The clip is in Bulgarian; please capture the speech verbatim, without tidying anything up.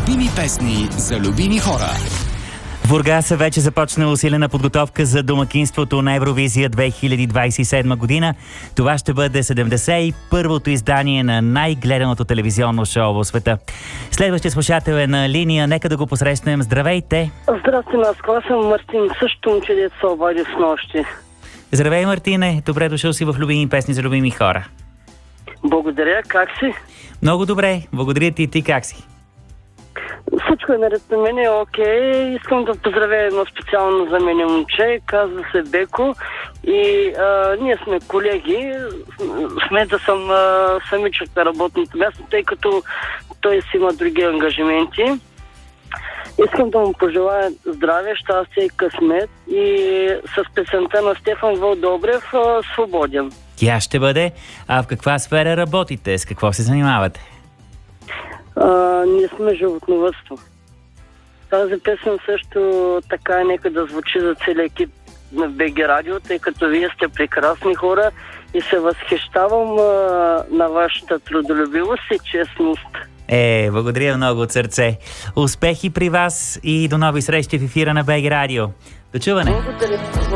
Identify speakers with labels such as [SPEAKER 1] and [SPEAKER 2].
[SPEAKER 1] Любими песни за любими хора.
[SPEAKER 2] В Бургас вече започна усилена подготовка за домакинството на Евровизия две хиляди двадесет и седма година. Това ще бъде седемдесет и първото издание на най-гледаното телевизионно шоу в света. Следващия слушател е на линия. Нека да го посрещнем. Здравейте!
[SPEAKER 3] Здрасти, Наско. Аз съм Мартин. Също момче, дето се обади с нощи.
[SPEAKER 2] Здравей, Мартине! Добре дошъл си в Любими песни за любими хора.
[SPEAKER 3] Благодаря. Как си?
[SPEAKER 2] Много добре. Благодаря ти. Ти как си?
[SPEAKER 3] Всичко е наред на мен, е окей. Искам да поздравя едно специално за мен момче. Казва се Беко. И а, ние сме колеги. В момента съм а, самичък на работното място, тъй като той си има други ангажименти. Искам да му пожелая здраве, щастие и късмет. И с песента на Стефан Вълдобрев "Свободен".
[SPEAKER 2] Тя ще бъде. А в каква сфера работите? С какво се занимавате?
[SPEAKER 3] А, ние сме животновъдство. Тази песен също така нека да звучи за целия екип на БГ Радио, тъй като вие сте прекрасни хора и се възхищавам а, на вашата трудолюбивост и честност.
[SPEAKER 2] Е, благодаря много от сърце. Успехи при вас и до нови срещи в ефира на БГ Радио. До чуване!
[SPEAKER 3] Благодаря.